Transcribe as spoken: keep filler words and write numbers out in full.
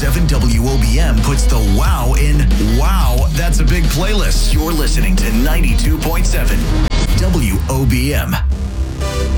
seven W O B M puts the wow in Wow, That's a Big Playlist. You're listening to ninety-two point seven W O B M.